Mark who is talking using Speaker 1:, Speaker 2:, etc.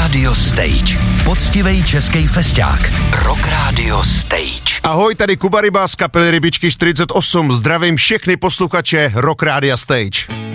Speaker 1: Radio Stage. Poctivej český fešťák. Rock Radio Stage.
Speaker 2: Ahoj, tady Kuba Ryba z kapely Rybičky 48. Zdravím všechny posluchače Rock Radio Stage.